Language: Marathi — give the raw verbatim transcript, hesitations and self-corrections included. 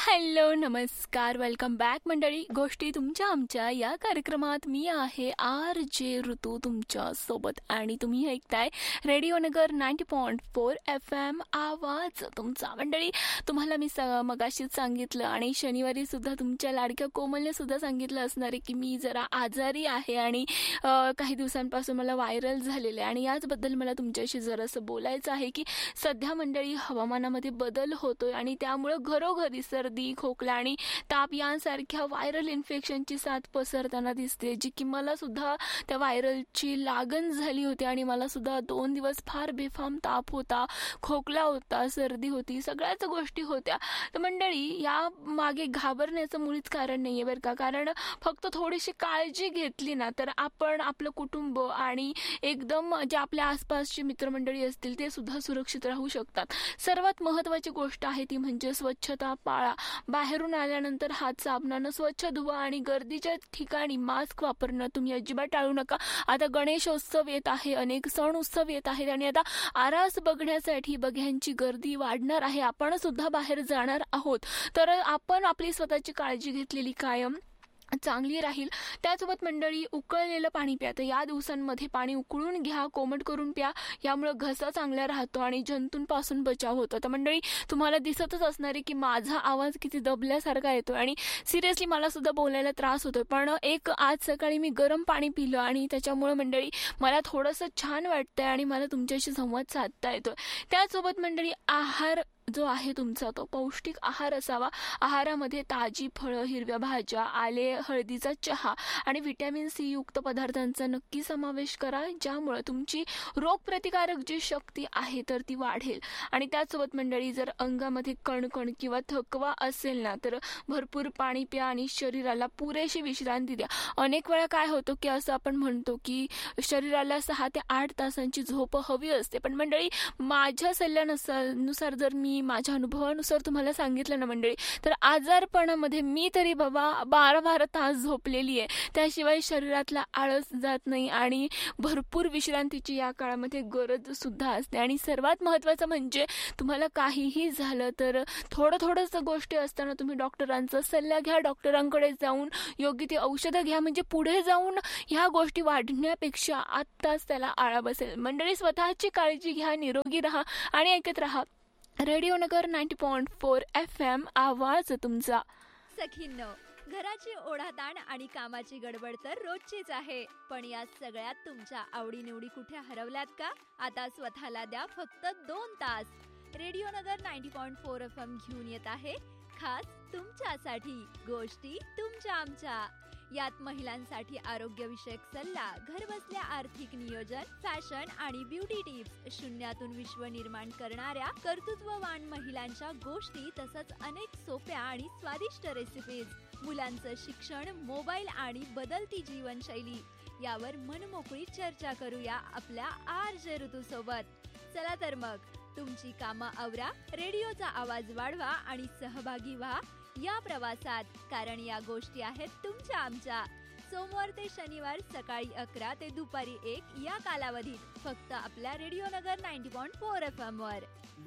हॅलो, नमस्कार, वेलकम बॅक मंडळी. गोष्टी तुमच्या आमच्या या कार्यक्रमात मी आहे आर जे ऋतू तुमच्या सोबत आणि तुम्ही ऐकताय रेडिओ नगर ninety point four F M आवाज तुमचा. मंडळी, तुम्हाला मी स मगाशीच सांगितलं आणि शनिवारी सुद्धा तुमच्या लाडक्या कोमलने सुद्धा सांगितलं असणार आहे की मी जरा आजारी आहे आणि अ, काही दिवसांपासून मला व्हायरल झालेलं आहे आणि याचबद्दल मला तुमच्याशी जरासं बोलायचं आहे की सध्या मंडळी हवामानामध्ये बदल होतोय आणि त्यामुळं घरोघरी सर्दी, खोकला आणि ताप यांसारख्या व्हायरल इन्फेक्शनची साथ पसरताना दिसते, जी की मला सुद्धा त्या व्हायरलची लागण झाली होती आणि मला सुद्धा दोन दिवस फार बेफाम ताप होता, खोकला होता, सर्दी होती, सगळ्याच गोष्टी होत्या. तर मंडळी, या मागे घाबरण्याचं मुळीच कारण नाही आहे बरं का. कारण फक्त थोडीशी काळजी घेतली ना तर आपण, आपलं कुटुंब आणि एकदम जे आपल्या आसपासची मित्रमंडळी असतील ते सुद्धा सुरक्षित राहू शकतात. सर्वात महत्त्वाची गोष्ट आहे ती म्हणजे स्वच्छता पाळा. बाहेरून आल्यानंतर हात साबणानं स्वच्छ धुवा आणि गर्दीच्या ठिकाणी मास्क वापरणं तुम्ही अजिबात टाळू नका. आता गणेशोत्सव येत आहे, अनेक सण उत्सव येत आहेत आणि आता आरास बघण्यासाठी बघ्यांची गर्दी वाढणार आहे. आपण सुद्धा बाहेर जाणार आहोत, तर आपण आपली स्वतःची काळजी घेतलेली कायम चांगली राहील. त्यासोबत मंडळी, उकळलेलं पाणी प्या. तर या दिवसांमध्ये पाणी उकळून घ्या, कोमट करून प्या. यामुळे घसा चांगला राहतो आणि जंतूंपासून बचाव होतो. तर मंडळी, तुम्हाला दिसतच असणार आहे की माझा आवाज किती दबल्यासारखा येतो आणि सिरियसली मला सुद्धा बोलायला त्रास होतो. पण एक आज सकाळी मी गरम पाणी पिलं आणि त्याच्यामुळे मंडळी मला थोडंसं छान वाटतंय आणि मला तुमच्याशी संवाद साधता येतोय. त्यासोबत मंडळी, आहार जो आहे तुमचा तो पौष्टिक आहार असावा. आहारामध्ये ताजी फळं, हिरव्या भाज्या, आले, हळदीचा चहा आणि व्हिटॅमिन सी युक्त पदार्थांचा नक्की समावेश करा, ज्यामुळे तुमची रोगप्रतिकारक जी शक्ती आहे तर ती वाढेल. आणि त्याचसोबत मंडळी, जर अंगामध्ये कणकण किंवा थकवा असेल ना तर भरपूर पाणी प्या आणि शरीराला पुरेशी विश्रांती द्या. अनेक वेळा काय होतं की असं आपण म्हणतो की शरीराला सहा ते आठ तासांची झोप हवी असते, पण मंडळी माझ्या सल्ल्यानुसार नुसार जर मी माझ्या अनुभवानुसार तुम्हाला सांगितलं ना मंडळी, तर आजारपणामध्ये मी तरी बाबा बारा बारा तास झोपलेली आहे. त्याशिवाय शरीरातला आळस जात नाही आणि भरपूर विश्रांतीची या काळामध्ये गरज सुद्धा असते. आणि सर्वात महत्त्वाचं म्हणजे तुम्हाला काहीही झालं तर थोडं थोडंच गोष्टी असताना तुम्ही डॉक्टरांचा सल्ला घ्या. डॉक्टरांकडे जाऊन योग्य ती औषधं घ्या, म्हणजे पुढे जाऊन ह्या गोष्टी वाढण्यापेक्षा आत्ताच त्याला आळा बसेल. मंडळी, स्वतःची काळजी घ्या, निरोगी राहा आणि ऐकत राहा रेडिओ नगर ninety point four F M आवाज तुमचा. सखींनो, घराची ओढाताण आणि कामाची गडबड तर रोजचीच आहे, पण या सगळ्यात तुमच्या आवडीनिवडी कुठे हरवल्यात का? आता स्वतःला द्या फक्त दोन तास. रेडिओ नगर ninety point four F M घेऊन येत आहे खास तुमच्यासाठी गोष्टी तुमच्या आमच्या. यात महिलांसाठी आरोग्यविषयक सल्ला, घरबसल्या आर्थिक नियोजन, फॅशन आणि ब्युटी टिप्स, शून्यातून विश्व निर्माण करणाऱ्या कर्तृत्ववान महिलांच्या गोष्टी, तसंच अनेक सोप्या आणि स्वादिष्ट रेसिपीज, मुलांचं शिक्षण, मोबाईल आणि बदलती जीवनशैली यावर मनमोकळी चर्चा करूया आपल्या आर जे ऋतू सोबत. चला तर मग, तुमची कामं आवरा, रेडिओचा आवाज वाढवा आणि सहभागी व्हा या प्रवासात, कारण या गोष्टी आहेत तुमच्या आमच्या. सोमवार ते शनिवार सकाळी अकरा ते दुपारी एक या कालावधीत फक्त आपल्या रेडिओ नगर ninety point four F M वर.